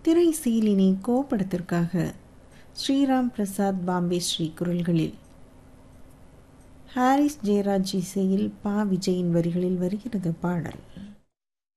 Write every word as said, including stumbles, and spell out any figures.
திரை சீலினி கோ படத்திற்காக ஸ்ரீராம் பிரசாத் பாம்பே ஸ்ரீ குரல்களில் ஹாரிஸ் ஜெயராஜ் இசையில் பா விஜயின் வரிகளில் வருகிறது பாடல்.